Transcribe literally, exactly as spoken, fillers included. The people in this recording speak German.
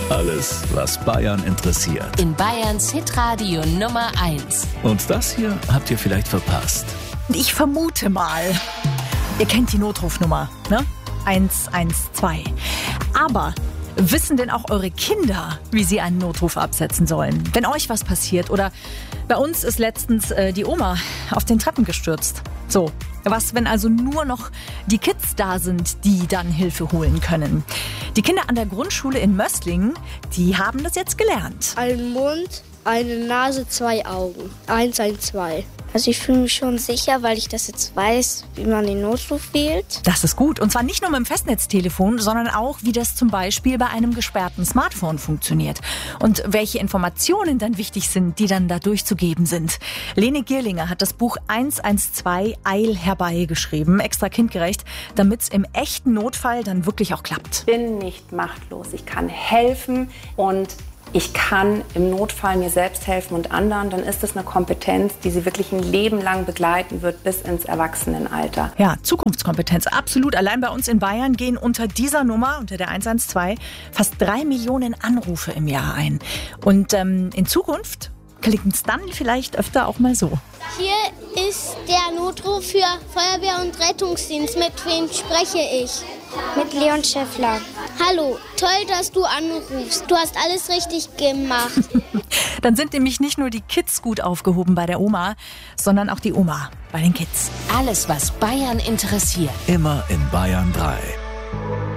Alles, was Bayern interessiert. In Bayerns Hitradio Nummer eins. Und das hier habt ihr vielleicht verpasst. Ich vermute mal, ihr kennt die Notrufnummer, ne? eins eins zwei. Aber wissen denn auch eure Kinder, wie sie einen Notruf absetzen sollen? Wenn euch was passiert oder bei uns ist letztens äh, die Oma auf den Treppen gestürzt. So, was, wenn also nur noch die Kids da sind, die dann Hilfe holen können? Die Kinder an der Grundschule in Mösslingen, die haben das jetzt gelernt. Ein Mund, eine Nase, zwei Augen. Eins, ein, zwei. Also ich fühle mich schon sicher, weil ich das jetzt weiß, wie man den Notruf wählt. Das ist gut. Und zwar nicht nur mit dem Festnetztelefon, sondern auch, wie das zum Beispiel bei einem gesperrten Smartphone funktioniert. Und welche Informationen dann wichtig sind, die dann da durchzugeben sind. Lene Gierlinger hat das Buch eins eins zwei Eil herbei geschrieben, extra kindgerecht, damit es im echten Notfall dann wirklich auch klappt. Ich bin nicht machtlos. Ich kann helfen und ich kann im Notfall mir selbst helfen und anderen, dann ist es eine Kompetenz, die sie wirklich ein Leben lang begleiten wird bis ins Erwachsenenalter. Ja, Zukunftskompetenz, absolut. Allein bei uns in Bayern gehen unter dieser Nummer, unter der eins eins zwei, fast drei Millionen Anrufe im Jahr ein. Und ähm, in Zukunft klingt es dann vielleicht öfter auch mal so. Hier ist der Notruf für Feuerwehr und Rettungsdienst. Mit wem spreche ich? Mit Leon Schäffler. Hallo, toll, dass du anrufst. Du hast alles richtig gemacht. Dann sind nämlich nicht nur die Kids gut aufgehoben bei der Oma, sondern auch die Oma bei den Kids. Alles, was Bayern interessiert. Immer in Bayern drei.